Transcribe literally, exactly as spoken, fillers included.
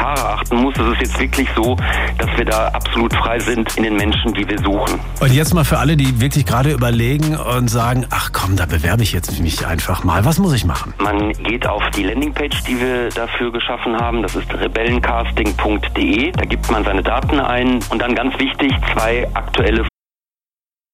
Haare achten muss. Es ist jetzt wirklich so, dass wir da absolut frei sind in den Menschen, die wir suchen. Und jetzt mal für alle, die wirklich gerade überlegen und sagen, ach komm, da bewerbe ich jetzt mich einfach mal. Was muss ich machen? Man geht auf die Landingpage, die wir dafür geschaffen haben. Das ist rebellencasting punkt de. Da gibt man seine Daten ein und dann ganz wichtig, zwei aktuelle